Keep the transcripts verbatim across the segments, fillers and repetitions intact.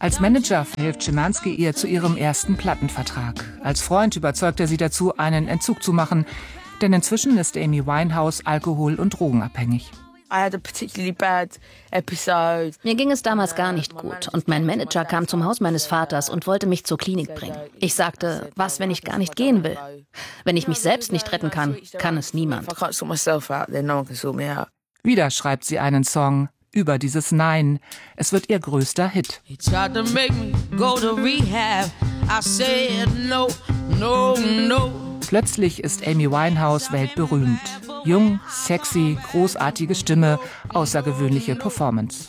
Als Manager verhilft Szymanski ihr zu ihrem ersten Plattenvertrag. Als Freund überzeugt er sie dazu, einen Entzug zu machen. Denn inzwischen ist Amy Winehouse alkohol- und drogenabhängig. Mir ging es damals gar nicht gut und mein Manager kam zum Haus meines Vaters und wollte mich zur Klinik bringen. Ich sagte, was, wenn ich gar nicht gehen will? Wenn ich mich selbst nicht retten kann, kann es niemand. Wieder schreibt sie einen Song über dieses Nein. Es wird ihr größter Hit. Plötzlich ist Amy Winehouse weltberühmt. Jung, sexy, großartige Stimme, außergewöhnliche Performance.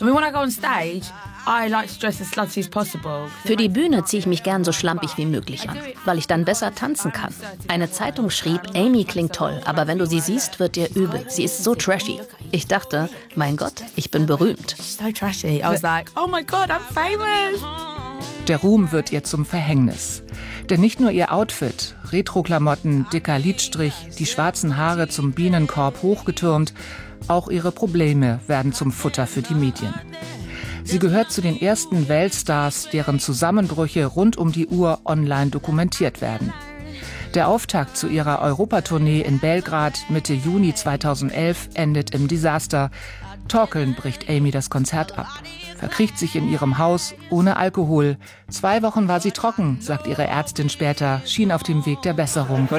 Für die Bühne ziehe ich mich gern so schlampig wie möglich an, weil ich dann besser tanzen kann. Eine Zeitung schrieb, Amy klingt toll, aber wenn du sie siehst, wird dir übel. Sie ist so trashy. Ich dachte, mein Gott, ich bin berühmt. Der Ruhm wird ihr zum Verhängnis. Denn nicht nur ihr Outfit, Retro-Klamotten, dicker Lidstrich, die schwarzen Haare zum Bienenkorb hochgetürmt, auch ihre Probleme werden zum Futter für die Medien. Sie gehört zu den ersten Weltstars, deren Zusammenbrüche rund um die Uhr online dokumentiert werden. Der Auftakt zu ihrer Europatournee in Belgrad Mitte Juni zweitausendelf endet im Desaster. Torkelnd bricht Amy das Konzert ab, verkriecht sich in ihrem Haus ohne Alkohol. Zwei Wochen war sie trocken, sagt ihre Ärztin später, schien auf dem Weg der Besserung.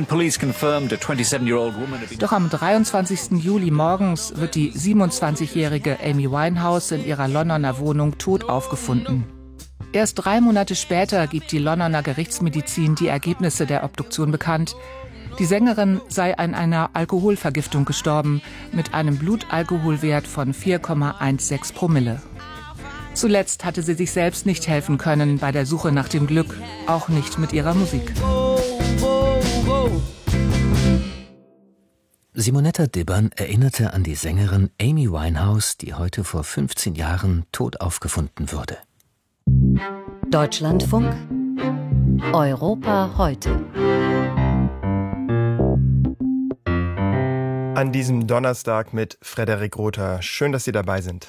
Doch am dreiundzwanzigsten Juli morgens wird die siebenundzwanzigjährige Amy Winehouse in ihrer Londoner Wohnung tot aufgefunden. Erst drei Monate später gibt die Londoner Gerichtsmedizin die Ergebnisse der Obduktion bekannt. Die Sängerin sei an einer Alkoholvergiftung gestorben, mit einem Blutalkoholwert von vier Komma sechzehn Promille. Zuletzt hatte sie sich selbst nicht helfen können bei der Suche nach dem Glück, auch nicht mit ihrer Musik. Simonetta Dibbern erinnerte an die Sängerin Amy Winehouse, die heute vor fünfzehn Jahren tot aufgefunden wurde. Deutschlandfunk Europa heute. An diesem Donnerstag mit Frederik Rother. Schön, dass Sie dabei sind.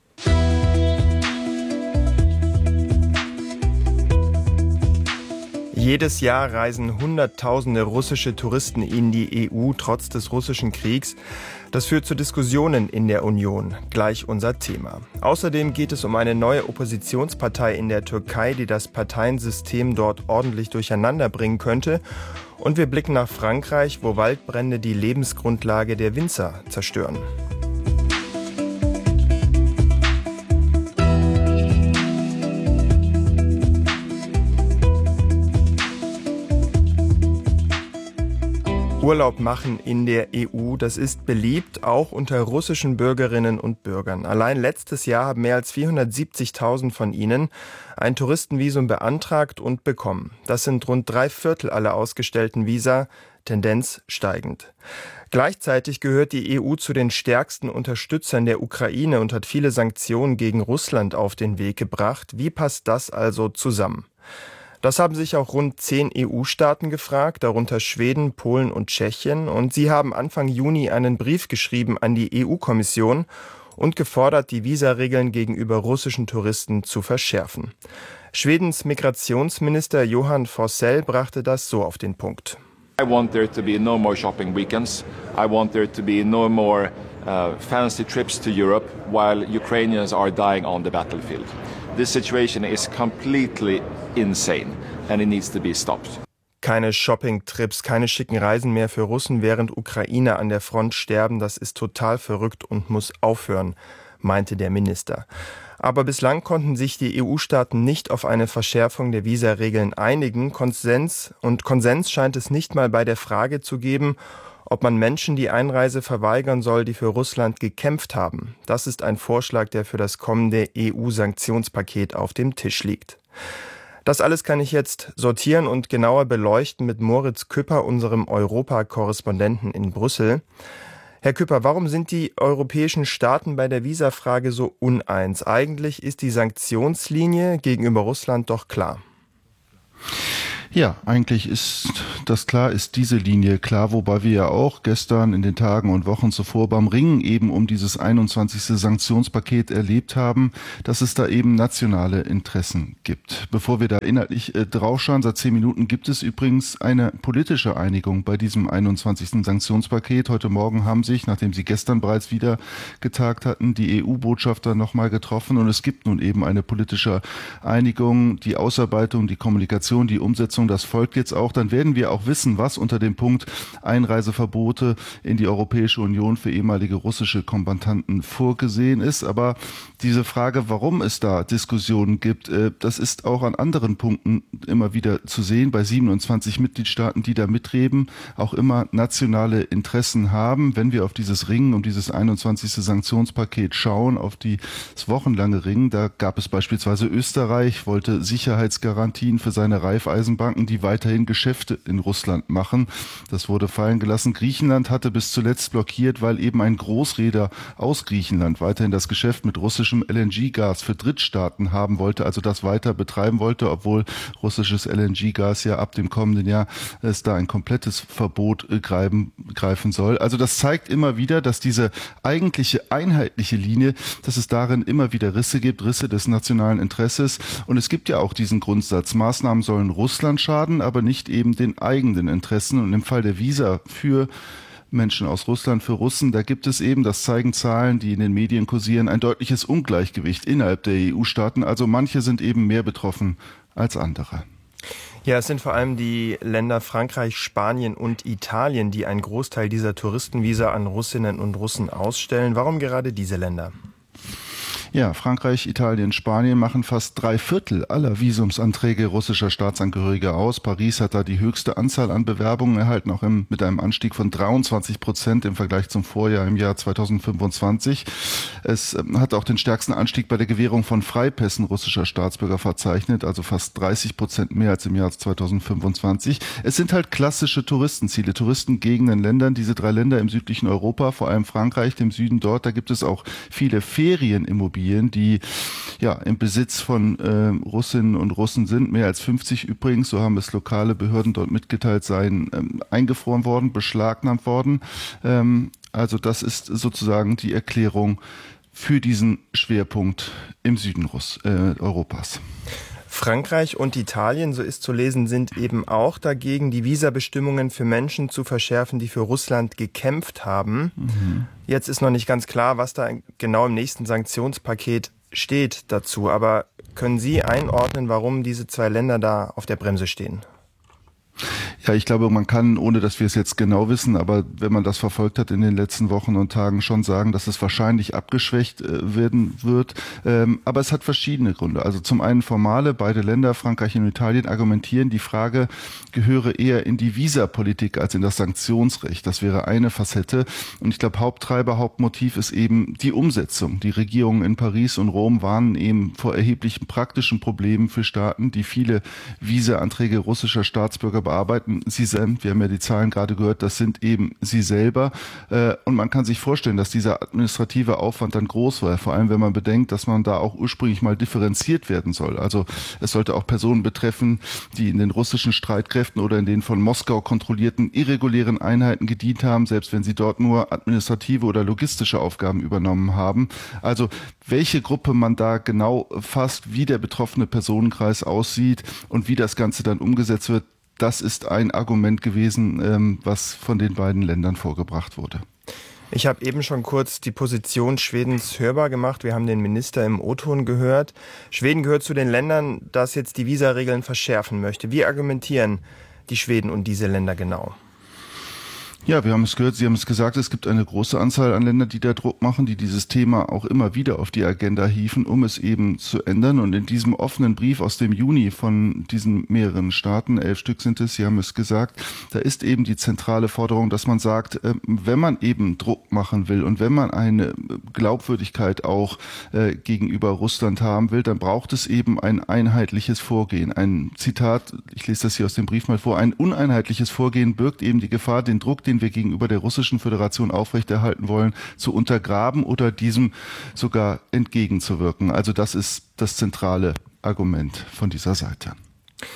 Jedes Jahr reisen Hunderttausende russische Touristen in die E U trotz des russischen Kriegs. Das führt zu Diskussionen in der Union. Gleich unser Thema. Außerdem geht es um eine neue Oppositionspartei in der Türkei, die das Parteiensystem dort ordentlich durcheinander bringen könnte. Und wir blicken nach Frankreich, wo Waldbrände die Lebensgrundlage der Winzer zerstören. Urlaub machen in der E U, das ist beliebt, auch unter russischen Bürgerinnen und Bürgern. Allein letztes Jahr haben mehr als vierhundertsiebzigtausend von ihnen ein Touristenvisum beantragt und bekommen. Das sind rund drei Viertel aller ausgestellten Visa, Tendenz steigend. Gleichzeitig gehört die E U zu den stärksten Unterstützern der Ukraine und hat viele Sanktionen gegen Russland auf den Weg gebracht. Wie passt das also zusammen? Das haben sich auch rund zehn E U-Staaten gefragt, darunter Schweden, Polen und Tschechien. Und sie haben Anfang Juni einen Brief geschrieben an die E U-Kommission und gefordert, die Visaregeln gegenüber russischen Touristen zu verschärfen. Schwedens Migrationsminister Johan Forssell brachte das so auf den Punkt. I want there to be no more shopping weekends. I want there to be no more uh, fancy trips to Europe while Ukrainians are dying on the battlefield. This situation is completely insane and it needs to be stopped. Keine Shopping-Trips, keine schicken Reisen mehr für Russen, während Ukrainer an der Front sterben. Das ist total verrückt und muss aufhören, meinte der Minister. Aber bislang konnten sich die E U-Staaten nicht auf eine Verschärfung der Visaregeln einigen. Konsens und Konsens scheint es nicht mal bei der Frage zu geben, ob man Menschen die Einreise verweigern soll, die für Russland gekämpft haben. Das ist ein Vorschlag, der für das kommende E U-Sanktionspaket auf dem Tisch liegt. Das alles kann ich jetzt sortieren und genauer beleuchten mit Moritz Küpper, unserem Europa-Korrespondenten in Brüssel. Herr Küpper, warum sind die europäischen Staaten bei der Visafrage so uneins? Eigentlich ist die Sanktionslinie gegenüber Russland doch klar. Ja, eigentlich ist das klar, ist diese Linie klar, wobei wir ja auch gestern in den Tagen und Wochen zuvor beim Ringen eben um dieses einundzwanzigste Sanktionspaket erlebt haben, dass es da eben nationale Interessen gibt. Bevor wir da inhaltlich äh, draufschauen, seit zehn Minuten gibt es übrigens eine politische Einigung bei diesem einundzwanzigsten Sanktionspaket. Heute Morgen haben sich, nachdem sie gestern bereits wieder getagt hatten, die E U-Botschafter nochmal getroffen und es gibt nun eben eine politische Einigung, die Ausarbeitung, die Kommunikation, die Umsetzung, das folgt jetzt auch. Dann werden wir auch wissen, was unter dem Punkt Einreiseverbote in die Europäische Union für ehemalige russische Kombattanten vorgesehen ist. Aber diese Frage, warum es da Diskussionen gibt, das ist auch an anderen Punkten immer wieder zu sehen. Bei siebenundzwanzig Mitgliedstaaten, die da mitreden, auch immer nationale Interessen haben. Wenn wir auf dieses Ringen um dieses einundzwanzigste Sanktionspaket schauen, auf das wochenlange Ringen, da gab es beispielsweise Österreich, wollte Sicherheitsgarantien für seine Raiffeisenbanken, die weiterhin Geschäfte in Russland machen. Das wurde fallen gelassen. Griechenland hatte bis zuletzt blockiert, weil eben ein Großreeder aus Griechenland weiterhin das Geschäft mit russischem L N G-Gas für Drittstaaten haben wollte, also das weiter betreiben wollte, obwohl russisches L N G-Gas ja ab dem kommenden Jahr es da ein komplettes Verbot greifen, greifen soll. Also das zeigt immer wieder, dass diese eigentliche einheitliche Linie, dass es darin immer wieder Risse gibt, Risse des nationalen Interesses. Und es gibt ja auch diesen Grundsatz, Maßnahmen sollen Russland schaden, aber nicht eben den eigenen Interessen. Und im Fall der Visa für Menschen aus Russland, für Russen, da gibt es eben, das zeigen Zahlen, die in den Medien kursieren, ein deutliches Ungleichgewicht innerhalb der E U-Staaten. Also manche sind eben mehr betroffen als andere. Ja, es sind vor allem die Länder Frankreich, Spanien und Italien, die einen Großteil dieser Touristenvisa an Russinnen und Russen ausstellen. Warum gerade diese Länder? Ja, Frankreich, Italien, Spanien machen fast drei Viertel aller Visumsanträge russischer Staatsangehörige aus. Paris hat da die höchste Anzahl an Bewerbungen erhalten, auch im, mit einem Anstieg von dreiundzwanzig Prozent im Vergleich zum Vorjahr im Jahr zweitausendfünfundzwanzig. Es ähm, hat auch den stärksten Anstieg bei der Gewährung von Freipässen russischer Staatsbürger verzeichnet, also fast dreißig Prozent mehr als im Jahr zweitausendfünfundzwanzig. Es sind halt klassische Touristenziele, Touristengegenden in Ländern, diese drei Länder im südlichen Europa, vor allem Frankreich, dem Süden dort, da gibt es auch viele Ferienimmobilien, die ja im Besitz von äh, Russinnen und Russen sind, mehr als fünfzig übrigens, so haben es lokale Behörden dort mitgeteilt, seien ähm, eingefroren worden, beschlagnahmt worden. Ähm, also das ist sozusagen die Erklärung für diesen Schwerpunkt im Süden Russ, äh, Europas. Frankreich und Italien, so ist zu lesen, sind eben auch dagegen, die Visabestimmungen für Menschen zu verschärfen, die für Russland gekämpft haben. Mhm. Jetzt ist noch nicht ganz klar, was da genau im nächsten Sanktionspaket steht dazu. Aber können Sie einordnen, warum diese zwei Länder da auf der Bremse stehen? Ja, ich glaube, man kann, ohne dass wir es jetzt genau wissen, aber wenn man das verfolgt hat in den letzten Wochen und Tagen, schon sagen, dass es wahrscheinlich abgeschwächt äh, werden wird. Ähm, aber es hat verschiedene Gründe. Also zum einen formale, beide Länder, Frankreich und Italien, argumentieren, die Frage gehöre eher in die Visapolitik als in das Sanktionsrecht. Das wäre eine Facette. Und ich glaube, Haupttreiber, Hauptmotiv ist eben die Umsetzung. Die Regierungen in Paris und Rom warnen eben vor erheblichen praktischen Problemen für Staaten, die viele Visa-Anträge russischer Staatsbürger bearbeiten. Sie sind, wir haben ja die Zahlen gerade gehört, das sind eben sie selber. Und man kann sich vorstellen, dass dieser administrative Aufwand dann groß war, vor allem wenn man bedenkt, dass man da auch ursprünglich mal differenziert werden soll. Also es sollte auch Personen betreffen, die in den russischen Streitkräften oder in den von Moskau kontrollierten irregulären Einheiten gedient haben, selbst wenn sie dort nur administrative oder logistische Aufgaben übernommen haben. Also welche Gruppe man da genau fasst, wie der betroffene Personenkreis aussieht und wie das Ganze dann umgesetzt wird, das ist ein Argument gewesen, was von den beiden Ländern vorgebracht wurde. Ich habe eben schon kurz die Position Schwedens hörbar gemacht. Wir haben den Minister im O-Ton gehört. Schweden gehört zu den Ländern, das jetzt die Visaregeln verschärfen möchte. Wie argumentieren die Schweden und diese Länder genau? Ja, wir haben es gehört, Sie haben es gesagt, es gibt eine große Anzahl an Ländern, die da Druck machen, die dieses Thema auch immer wieder auf die Agenda hieven, um es eben zu ändern. Und in diesem offenen Brief aus dem Juni von diesen mehreren Staaten, elf Stück sind es, Sie haben es gesagt, da ist eben die zentrale Forderung, dass man sagt, wenn man eben Druck machen will und wenn man eine Glaubwürdigkeit auch äh, gegenüber Russland haben will, dann braucht es eben ein einheitliches Vorgehen. Ein Zitat, ich lese das hier aus dem Brief mal vor, ein uneinheitliches Vorgehen birgt eben die Gefahr, den Druck, den wir gegenüber der Russischen Föderation aufrechterhalten wollen, zu untergraben oder diesem sogar entgegenzuwirken. Also das ist das zentrale Argument von dieser Seite.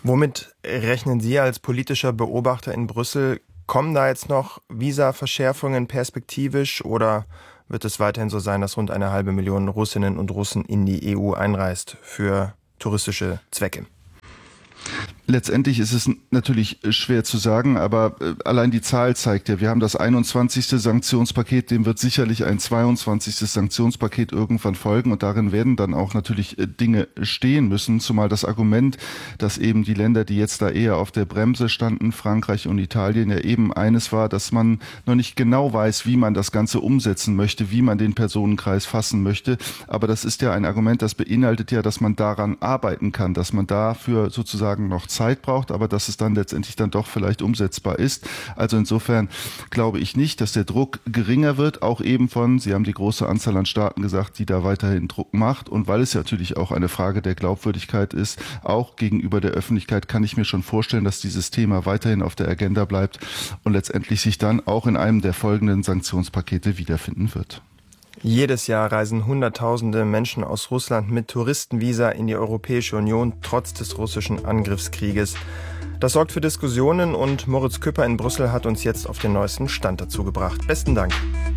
Womit rechnen Sie als politischer Beobachter in Brüssel? Kommen da jetzt noch Visaverschärfungen perspektivisch oder wird es weiterhin so sein, dass rund eine halbe Million Russinnen und Russen in die E U einreist für touristische Zwecke? Letztendlich ist es natürlich schwer zu sagen, aber allein die Zahl zeigt ja, wir haben das einundzwanzigste Sanktionspaket, dem wird sicherlich ein zweiundzwanzigstes Sanktionspaket irgendwann folgen und darin werden dann auch natürlich Dinge stehen müssen, zumal das Argument, dass eben die Länder, die jetzt da eher auf der Bremse standen, Frankreich und Italien, ja eben eines war, dass man noch nicht genau weiß, wie man das Ganze umsetzen möchte, wie man den Personenkreis fassen möchte, aber das ist ja ein Argument, das beinhaltet ja, dass man daran arbeiten kann, dass man dafür sozusagen noch Zeit braucht, aber dass es dann letztendlich dann doch vielleicht umsetzbar ist. Also insofern glaube ich nicht, dass der Druck geringer wird, auch eben von, Sie haben die große Anzahl an Staaten gesagt, die da weiterhin Druck macht und weil es ja natürlich auch eine Frage der Glaubwürdigkeit ist, auch gegenüber der Öffentlichkeit kann ich mir schon vorstellen, dass dieses Thema weiterhin auf der Agenda bleibt und letztendlich sich dann auch in einem der folgenden Sanktionspakete wiederfinden wird. Jedes Jahr reisen Hunderttausende Menschen aus Russland mit Touristenvisa in die Europäische Union, trotz des russischen Angriffskrieges. Das sorgt für Diskussionen und Moritz Küpper in Brüssel hat uns jetzt auf den neuesten Stand dazu gebracht. Besten Dank.